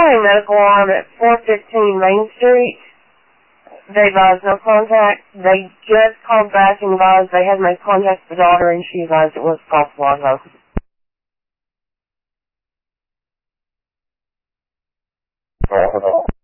calling medical arm at 415 Main Street. They advised no contact. They just called back and advised they had made contact with the daughter, and she advised it was possible.